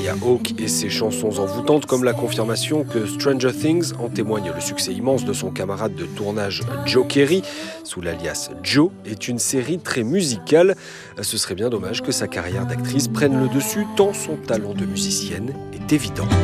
Maya Hawke et ses chansons envoûtantes, comme la confirmation que Stranger Things, en témoigne le succès immense de son camarade de tournage Joe Kerry, sous l'alias Joe, est une série très musicale. Ce serait bien dommage que sa carrière d'actrice prenne le dessus tant son talent de musicienne est évident.